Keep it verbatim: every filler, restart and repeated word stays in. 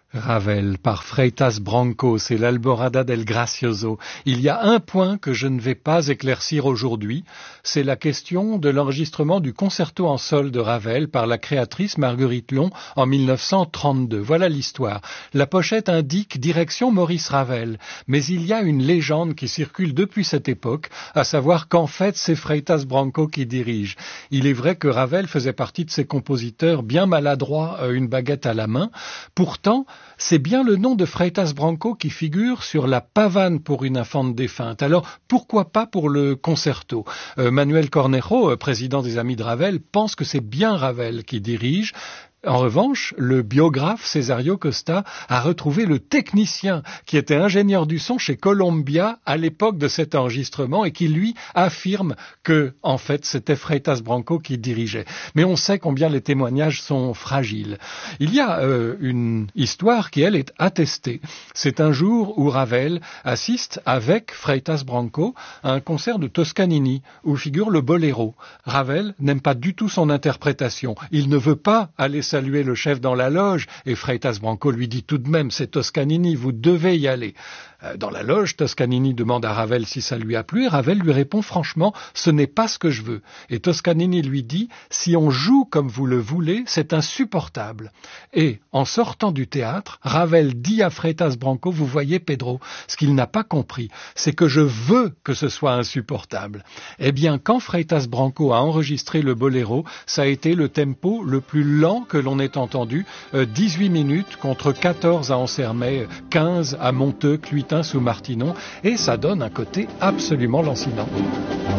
Ravel par Freitas Branco, c'est l'Alborada del Gracioso. Il y a un point que je ne vais pas éclaircir aujourd'hui, c'est la question de l'enregistrement du concerto en sol de Ravel par la créatrice Marguerite Long en mille neuf cent trente-deux. Voilà l'histoire. La pochette indique direction Maurice Ravel, mais il y a une légende qui circule depuis cette époque, à savoir qu'en fait c'est Freitas Branco qui dirige. Il est vrai que Ravel faisait partie de ces compositeurs bien maladroits, une baguette à la main. Pourtant, c'est bien le nom de Freitas Branco qui figure sur la pavane pour une infante défunte. Alors, pourquoi pas pour le concerto ? euh, Manuel Cornejo, président des Amis de Ravel, pense que c'est bien Ravel qui dirige. En revanche, le biographe Cesario Costa a retrouvé le technicien qui était ingénieur du son chez Columbia à l'époque de cet enregistrement et qui, lui, affirme que, en fait, c'était Freitas Branco qui dirigeait. Mais on sait combien les témoignages sont fragiles. Il y a euh, une histoire qui, elle, est attestée. C'est un jour où Ravel assiste avec Freitas Branco à un concert de Toscanini où figure le boléro. Ravel n'aime pas du tout son interprétation. Il ne veut pas aller saluer le chef dans la loge, et Freitas Branco lui dit tout de même, c'est Toscanini, vous devez y aller. Dans la loge, Toscanini demande à Ravel si ça lui a plu, et Ravel lui répond franchement, ce n'est pas ce que je veux. Et Toscanini lui dit, si on joue comme vous le voulez, c'est insupportable. Et, en sortant du théâtre, Ravel dit à Freitas Branco, vous voyez Pedro, ce qu'il n'a pas compris, c'est que je veux que ce soit insupportable. Eh bien, quand Freitas Branco a enregistré le boléro, ça a été le tempo le plus lent que l'on ait entendu, euh, dix-huit minutes contre quatorze à Ansermet, quinze à Monteux, Cluitin sous Martinon, et ça donne un côté absolument lancinant.